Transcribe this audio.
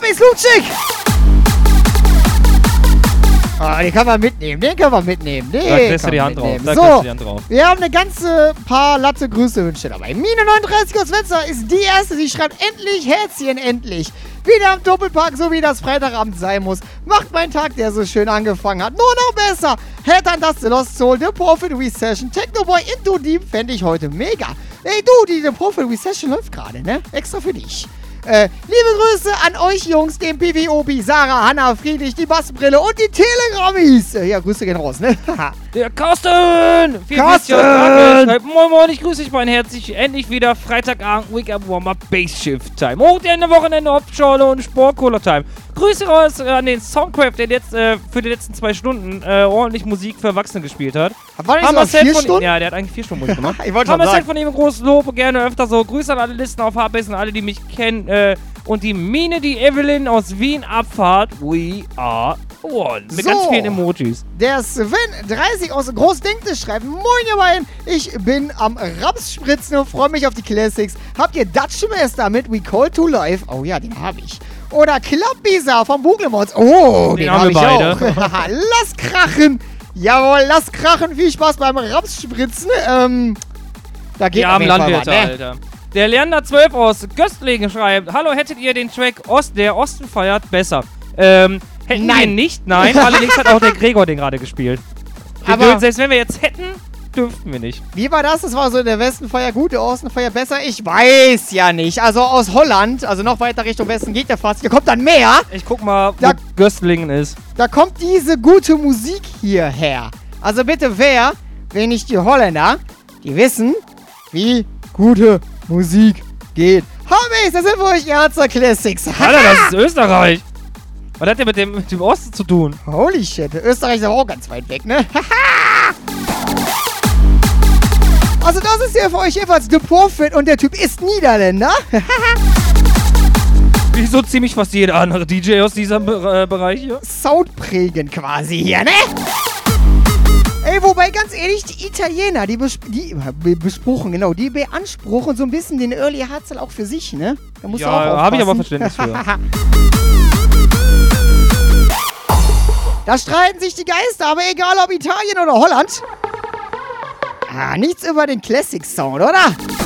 Felix Lutschig. Oh, den können wir mitnehmen. Da kriegst du die Hand drauf. Wir haben eine ganze paar Latte Grüße-Wünsche dabei. Mine39 aus Wetzlar ist die erste. Sie schreibt endlich, Herzchen, endlich. Wieder am Doppelpark, so wie das Freitagabend sein muss. Macht meinen Tag, der so schön angefangen hat, nur noch besser. Head an das The Lost Soul, The Prophet Recession, Technoboy Into Deep fände ich heute mega. Ey du, die The Prophet Recession läuft gerade, ne? Extra für dich. Liebe Grüße an euch Jungs, den PvOB, Sarah, Hanna, Friedrich, die Bassbrille und die Telegrammis. Ja, Grüße gehen raus, ne? Der Carsten! Moin Moin, ich grüße dich mein herzlich. Endlich wieder Freitagabend, Wake-Up Warm-Up Bass Shift Time. Hochende Wochenende, Hauptschorle und Sport-Cola Time. Grüße raus an den Soundcraft, der jetzt für die letzten 2 Stunden ordentlich Musik für Erwachsene gespielt hat. War nicht sogar 4 Stunden? Ja, der hat eigentlich 4 Stunden Musik gemacht. Ich wollte schon sagen. Von ihm ein großes Lob und gerne öfter so. Grüße an alle Listen auf Hardbase und alle, die mich kennen. Und die Mine, die Evelyn aus Wien Abfahrt. We are one. Mit ganz vielen Emojis. Der Sven 30 aus Großdenkte schreibt: Moin ihr beiden, ich bin am Rapsspritzen und freue mich auf die Classics. Habt ihr Dutch Master mit We Call to Life? Oh ja, den habe ich. Oder Klappbisa vom Bugelmods. Oh, den habe ich beide auch. Lass krachen. Jawohl, lass krachen. Viel Spaß beim Rapsspritzen. Da geht am Landwirte, Alter. Der Leander 12 aus Göstlingen schreibt: Hallo, hättet ihr den Track Der Osten feiert besser? Hätten wir nicht? Nein. Allerdings hat auch der Gregor den gerade gespielt. Aber selbst wenn wir jetzt hätten, dürften wir nicht. Wie war das? Das war so, der Westen feiert gut, der Osten feiert besser? Ich weiß ja nicht. Also aus Holland, also noch weiter Richtung Westen geht der fast. Hier kommt dann mehr. Ich guck mal, wo Göstlingen ist. Da kommt diese gute Musik hierher. Also bitte wenn nicht die Holländer, die wissen, wie gute Musik geht. Hobbys, das sind für euch Harzer Classics. Alter, das ist Österreich. Was hat der mit dem Osten zu tun? Holy shit, Österreich ist aber auch ganz weit weg, ne? Also das ist ja für euch jedenfalls The Prophet und der Typ ist Niederländer. Wieso ziemlich fast jeder andere DJ aus diesem Bereich hier? Soundprägend quasi hier, ne? Ey, wobei, ganz ehrlich, die Italiener, die beanspruchen so ein bisschen den Early Hardstyle auch für sich, ne? Da musst du auch aufpassen. Habe ich aber Verständnis für. Da streiten sich die Geister, aber egal ob Italien oder Holland. Nichts über den Classic-Sound, oder?